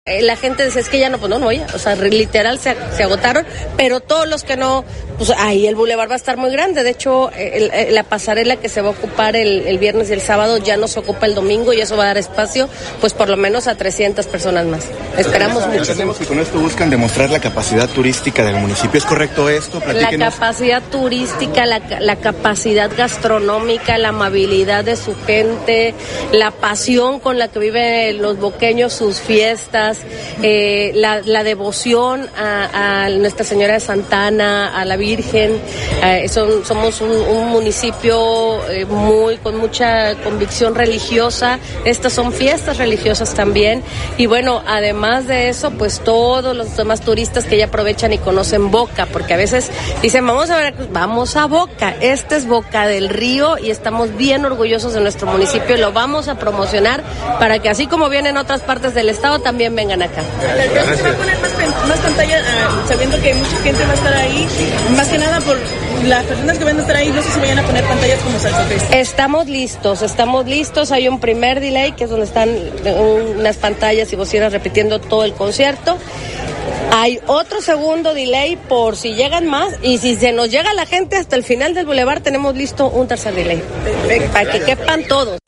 La gente dice, es que ya no, pues no voy, o sea, literal se agotaron, pero todos los que no, pues ahí el bulevar va a estar muy grande. De hecho, la pasarela que se va a ocupar el viernes y el sábado ya no se ocupa el domingo, y eso va a dar espacio, pues por lo menos a 300 personas más. Esperamos mucho. Entendemos que con esto buscan demostrar la capacidad turística del municipio. ¿Es correcto esto? Platíquenos. La capacidad turística, la capacidad gastronómica, la amabilidad de su gente, la pasión con la que viven los boqueños sus fiestas, la devoción a Nuestra Señora de Santa Ana, a la Virgen. Somos un municipio con mucha convicción religiosa. Estas son fiestas religiosas también, y bueno, además de eso, pues todos los demás turistas que ya aprovechan y conocen Boca, porque a veces dicen, vamos a Veracruz, vamos a Boca. Este es Boca del Río y estamos bien orgullosos de nuestro municipio y lo vamos a promocionar para que así como vienen otras partes del estado, también vengan acá. ¿Crees que se va a poner más pantalla, sabiendo que mucha gente va a estar ahí? Más que nada por las personas que van a estar ahí, no sé si vayan a poner pantallas como Salsa Fest. Estamos listos. Hay un primer delay, que es donde están unas pantallas y bocinas repitiendo todo el concierto. Hay otro segundo delay por si llegan más, y si se nos llega la gente hasta el final del bulevar, tenemos listo un tercer delay. Para que quepan todos.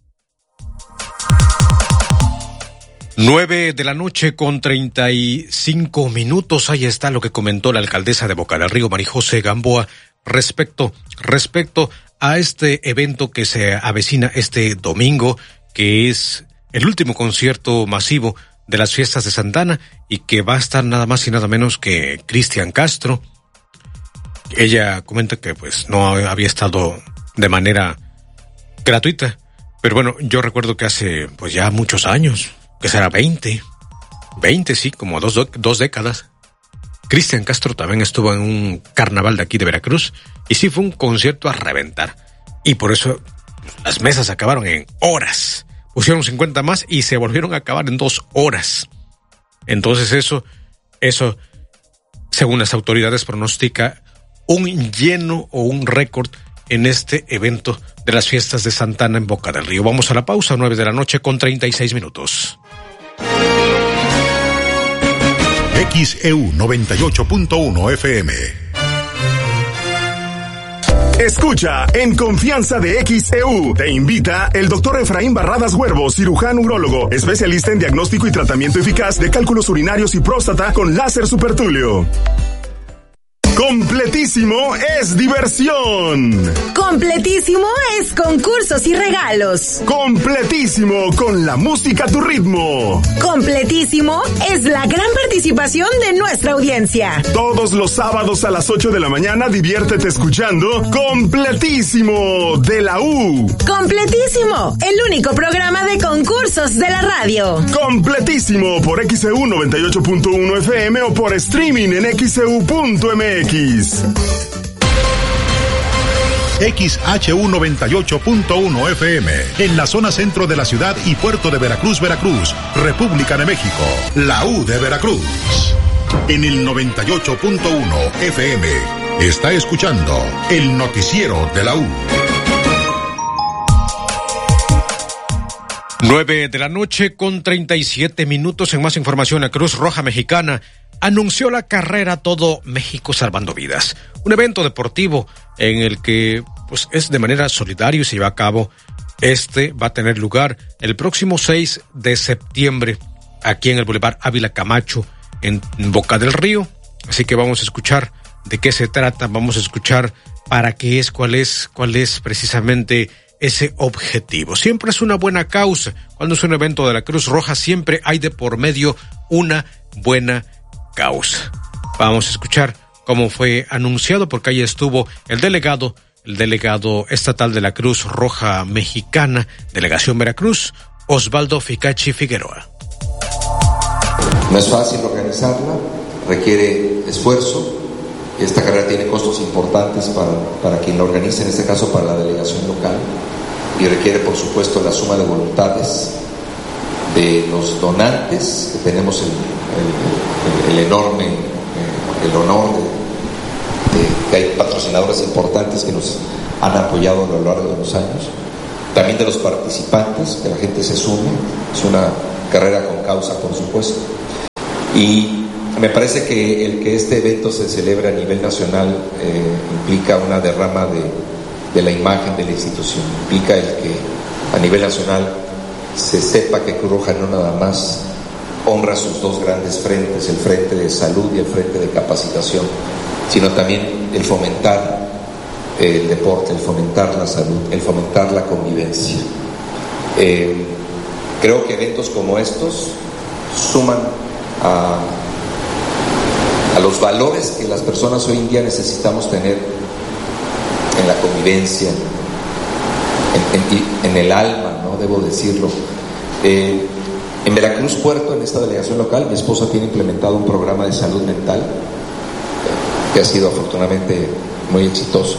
9:35 Ahí está lo que comentó la alcaldesa de Boca del Río, María José Gamboa, respecto a este evento que se avecina este domingo, que es el último concierto masivo de las fiestas de Santa Ana, y que va a estar nada más y nada menos que Cristian Castro. Ella comenta que pues no había estado de manera gratuita, pero bueno, yo recuerdo que hace pues ya muchos años, que será 20, sí, como dos décadas. Cristian Castro también estuvo en un carnaval de aquí de Veracruz, y sí fue un concierto a reventar, y por eso las mesas se acabaron en horas. Pusieron 50 más y se volvieron a acabar en 2 horas. Entonces eso, según las autoridades, pronostica un lleno o un récord en este evento de las fiestas de Santa Ana en Boca del Río. Vamos a la pausa, 9:36 XEU 98.1 FM. Escucha En Confianza de XEU. Te invita el doctor Efraín Barradas Huervo, cirujano urólogo, especialista en diagnóstico y tratamiento eficaz de cálculos urinarios y próstata con láser supertúleo. Completísimo es diversión. Completísimo es concursos y regalos. Completísimo con la música a tu ritmo. Completísimo es la gran participación de nuestra audiencia. Todos los sábados a las 8 de la mañana diviértete escuchando Completísimo de la U. Completísimo, el único programa de concursos de la radio. Completísimo por XEU 98.1 FM o por streaming en XEU.mx. XHU 98.1 FM, en la zona centro de la ciudad y puerto de Veracruz, República de México, la U de Veracruz. En el 98.1 FM, está escuchando el noticiero de la U. 9:37 En más información, la Cruz Roja Mexicana anunció la carrera Todo México Salvando Vidas, un evento deportivo en el que pues es de manera solidaria y se lleva a cabo. Va a tener lugar el próximo 6 de septiembre aquí en el Boulevard Ávila Camacho en Boca del Río. Así que vamos a escuchar de qué se trata, vamos a escuchar para qué es, cuál es precisamente ese objetivo. Siempre es una buena causa. Cuando es un evento de la Cruz Roja, siempre hay de por medio una buena causa. Vamos a escuchar cómo fue anunciado, porque ahí estuvo el delegado estatal de la Cruz Roja Mexicana, Delegación Veracruz, Osvaldo Ficachi Figueroa. No es fácil organizarla, requiere esfuerzo. Esta carrera tiene costos importantes para quien la organiza, en este caso para la delegación local, y requiere, por supuesto, la suma de voluntades de los donantes, que tenemos el enorme el honor de que hay patrocinadores importantes que nos han apoyado a lo largo de los años, también de los participantes, que la gente se sume. Es una carrera con causa, por supuesto. Y me parece que el que este evento se celebre a nivel nacional implica una derrama de la imagen de la institución, implica el que a nivel nacional se sepa que Cruz Roja no nada más honra sus dos grandes frentes, el frente de salud y el frente de capacitación, sino también el fomentar el deporte, el fomentar la salud, el fomentar la convivencia. Creo que eventos como estos suman a los valores que las personas hoy en día necesitamos tener en la convivencia, en el alma, ¿no? Debo decirlo. En Veracruz Puerto, en esta delegación local, mi esposa tiene implementado un programa de salud mental que ha sido afortunadamente muy exitoso.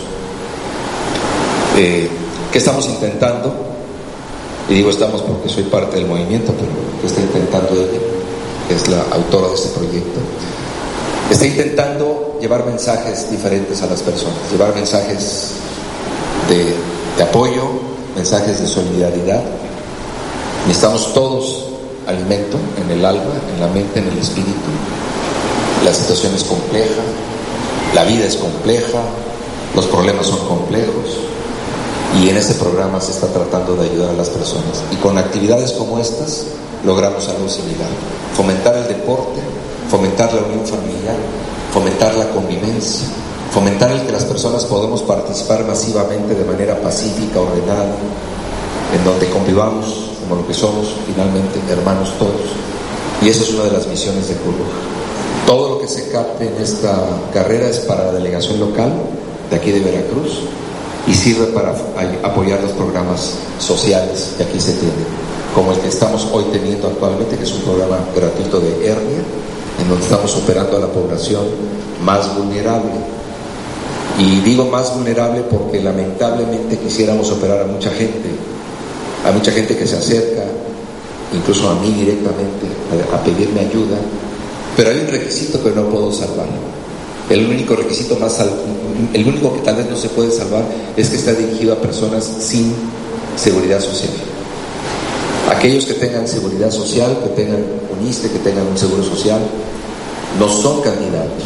¿Qué estamos intentando? Y digo estamos porque soy parte del movimiento, pero ¿qué está intentando ella? Que es la autora de este proyecto. Está intentando llevar mensajes diferentes a las personas, llevar mensajes de apoyo, mensajes de solidaridad. Necesitamos todos alimento en el alma, en la mente, en el espíritu. La situación es compleja, la vida es compleja, los problemas son complejos, y en este programa se está tratando de ayudar a las personas. Y con actividades como estas logramos algo similar: fomentar el deporte, fomentar la unión familiar, fomentar la convivencia, fomentar el que las personas podamos participar masivamente de manera pacífica, ordenada, en donde convivamos como lo que somos, finalmente hermanos todos. Y esa es una de las misiones de Cruz Roja. Todo lo que se capte en esta carrera es para la delegación local de aquí de Veracruz y sirve para apoyar los programas sociales que aquí se tienen, como el que estamos hoy teniendo actualmente, que es un programa gratuito de hernia, en donde estamos operando a la población más vulnerable. Y digo más vulnerable porque lamentablemente quisiéramos operar a mucha gente que se acerca, incluso a mí directamente, a pedirme ayuda, pero hay un requisito que no puedo salvar. El único requisito el único que tal vez no se puede salvar es que está dirigido a personas sin seguridad social. Aquellos que tengan seguridad social, que tengan un ISSSTE, que tengan un seguro social, no son candidatos.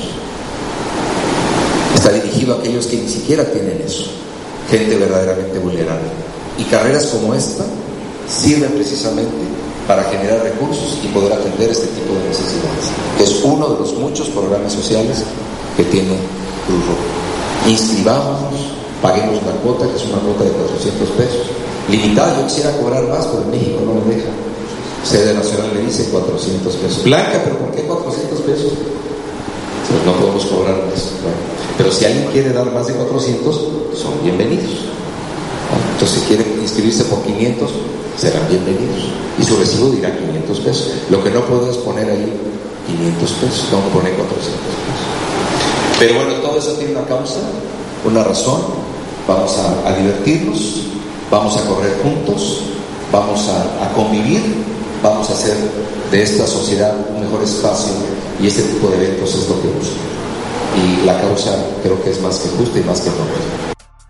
Está dirigido a aquellos que ni siquiera tienen eso, gente verdaderamente vulnerable. Y carreras como esta sirven precisamente para generar recursos y poder atender este tipo de necesidades. Es uno de los muchos programas sociales que tiene Cruz Roja. Inscribámonos, paguemos una cuota, que es una cuota de 400 pesos. Limitada, yo quisiera cobrar más, pero en México no me deja. Sede Nacional me dice 400 pesos. Blanca, ¿pero por qué 400 pesos? Pues no podemos cobrar más. Bueno, pero si alguien quiere dar más de 400, son bienvenidos. Entonces, si quieren inscribirse por 500, serán bienvenidos. Y su recibo dirá 500 pesos. Lo que no puedo es poner ahí 500 pesos, tengo que poner 400 pesos. Pero bueno, todo eso tiene una causa, una razón. Vamos a divertirnos, vamos a correr juntos, vamos a convivir, vamos a hacer de esta sociedad un mejor espacio, y este tipo de eventos es lo que busco. Y la causa creo que es más que justa y más que noble.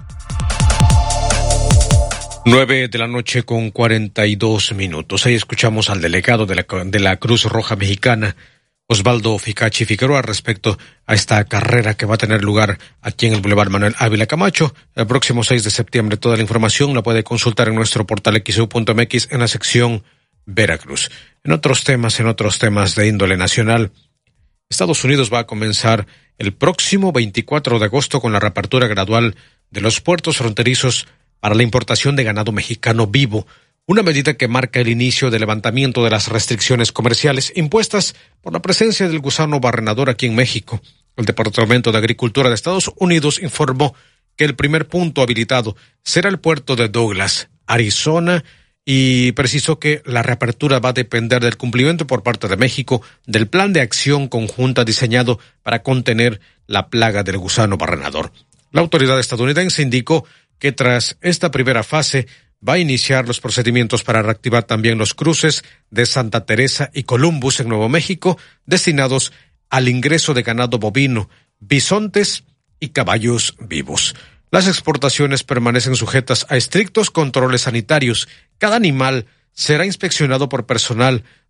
9:42 Ahí escuchamos al delegado de la Cruz Roja Mexicana, Osvaldo Ficachi Figueroa, respecto a esta carrera que va a tener lugar aquí en el Boulevard Manuel Ávila Camacho el próximo 6 de septiembre. Toda la información la puede consultar en nuestro portal xeu.mx en la sección Veracruz. En otros temas de índole nacional, Estados Unidos va a comenzar el próximo 24 de agosto con la reapertura gradual de los puertos fronterizos para la importación de ganado mexicano vivo, una medida que marca el inicio del levantamiento de las restricciones comerciales impuestas por la presencia del gusano barrenador aquí en México. El Departamento de Agricultura de Estados Unidos informó que el primer punto habilitado será el puerto de Douglas, Arizona, y precisó que la reapertura va a depender del cumplimiento por parte de México del plan de acción conjunta diseñado para contener la plaga del gusano barrenador. La autoridad estadounidense indicó que tras esta primera fase va a iniciar los procedimientos para reactivar también los cruces de Santa Teresa y Columbus en Nuevo México, destinados al ingreso de ganado bovino, bisontes y caballos vivos. Las exportaciones permanecen sujetas a estrictos controles sanitarios. Cada animal será inspeccionado por personal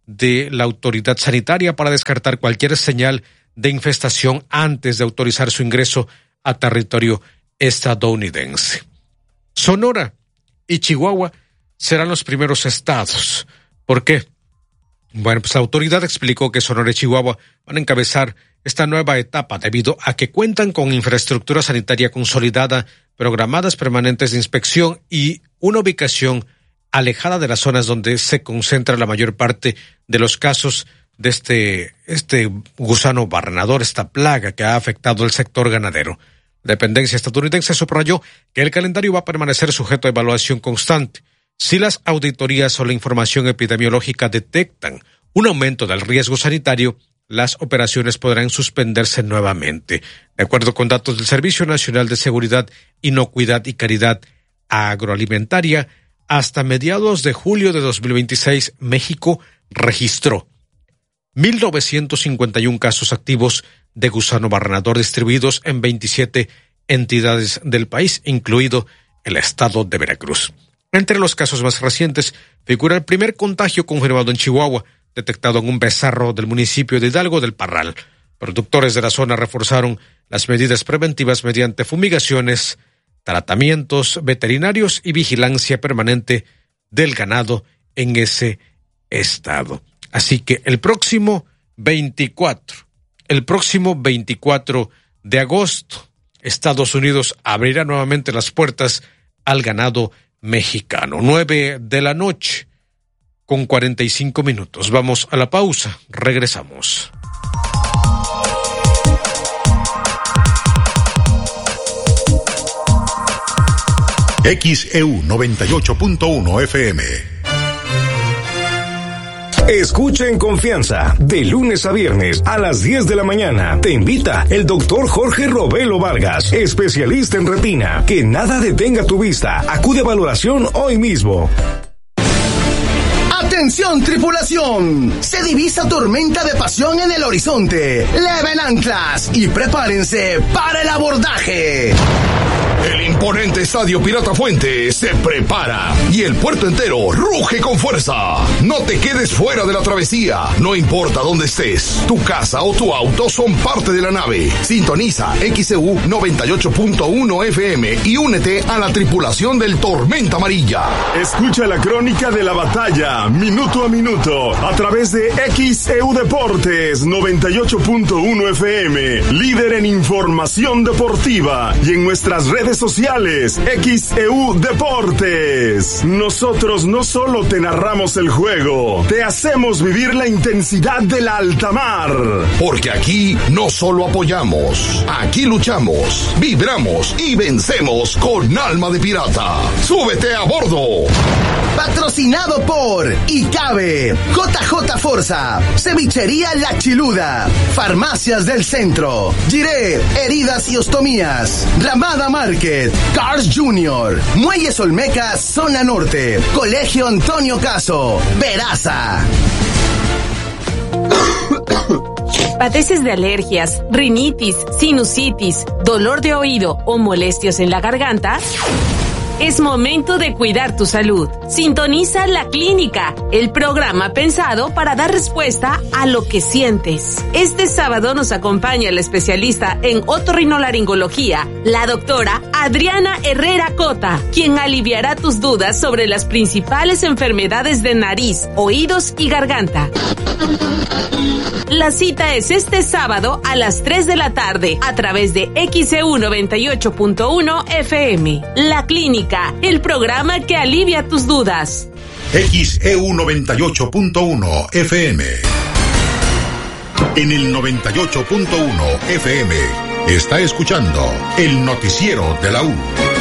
de la autoridad sanitaria para descartar cualquier señal de infestación antes de autorizar su ingreso a territorio estadounidense. Sonora y Chihuahua serán los primeros estados. ¿Por qué? Bueno, pues la autoridad explicó que Sonora y Chihuahua van a encabezar esta nueva etapa debido a que cuentan con infraestructura sanitaria consolidada, programadas permanentes de inspección y una ubicación alejada de las zonas donde se concentra la mayor parte de los casos de este gusano barrenador, esta plaga que ha afectado el sector ganadero. La dependencia estadounidense subrayó que el calendario va a permanecer sujeto a evaluación constante. Si las auditorías o la información epidemiológica detectan un aumento del riesgo sanitario, las operaciones podrán suspenderse nuevamente. De acuerdo con datos del Servicio Nacional de Seguridad, Inocuidad y Calidad Agroalimentaria, hasta mediados de julio de 2026, México registró 1,951 casos activos de gusano barrenador distribuidos en 27 entidades del país, incluido el estado de Veracruz. Entre los casos más recientes figura el primer contagio confirmado en Chihuahua, detectado en un becerro del municipio de Hidalgo del Parral. Productores de la zona reforzaron las medidas preventivas mediante fumigaciones, tratamientos veterinarios y vigilancia permanente del ganado en ese estado. Así que el próximo 24 de agosto, Estados Unidos abrirá nuevamente las puertas al ganado mexicano. 9:45 a.m. Vamos a la pausa. Regresamos. XEU 98.1 FM. Escucha en confianza, de lunes a viernes a las 10 de la mañana. Te invita el doctor Jorge Robelo Vargas, especialista en retina. Que nada detenga tu vista. Acude a valoración hoy mismo. ¡Atención, tripulación! Se divisa tormenta de pasión en el horizonte. Leven anclas y prepárense para el abordaje. El imponente Estadio Pirata Fuente se prepara y el puerto entero ruge con fuerza. No te quedes fuera de la travesía. No importa dónde estés, tu casa o tu auto son parte de la nave. Sintoniza XEU 98.1 FM y únete a la tripulación del Tormenta Amarilla. Escucha la crónica de la batalla, minuto a minuto, a través de XEU Deportes 98.1 FM, líder en información deportiva, y en nuestras redes sociales, XEU Deportes. Nosotros no solo te narramos el juego, te hacemos vivir la intensidad de la alta mar. Porque aquí no solo apoyamos, aquí luchamos, vibramos y vencemos con alma de pirata. ¡Súbete a bordo! Patrocinado por ICABE, JJ Forza, Cevichería La Chiluda, Farmacias del Centro, Giré, Heridas y Ostomías, Ramada Market, Cars Junior, Muelles Olmecas, Zona Norte, Colegio Antonio Caso, Veraza. ¿Padeces de alergias, rinitis, sinusitis, dolor de oído o molestias en la garganta? Es momento de cuidar tu salud. Sintoniza La Clínica, el programa pensado para dar respuesta a lo que sientes. Este sábado nos acompaña la especialista en otorrinolaringología, la doctora Adriana Herrera Cota, quien aliviará tus dudas sobre las principales enfermedades de nariz, oídos y garganta. La cita es este sábado a las 3 de la tarde a través de XEU 98.1 FM. La Clínica, el programa que alivia tus dudas. XEU 98.1 FM. En el 98.1 FM está escuchando el noticiero de la U.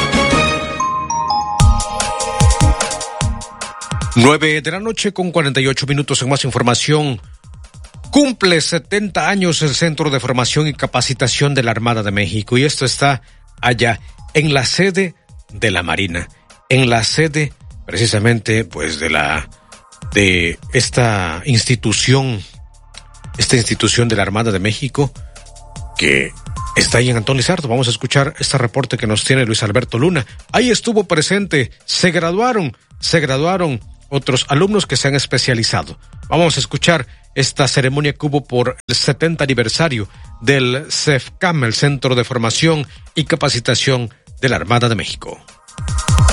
9:48 en más información. Cumple 70 años el Centro de Formación y Capacitación de la Armada de México, y esto está allá en la sede de la Marina, en la sede precisamente pues de esta institución de la Armada de México que está ahí en Antón Lizardo. Vamos a escuchar este reporte que nos tiene Luis Alberto Luna. Ahí estuvo presente, se graduaron otros alumnos que se han especializado. Vamos a escuchar esta ceremonia que hubo por el 70 aniversario del CEFCAM, el Centro de Formación y Capacitación de la Armada de México.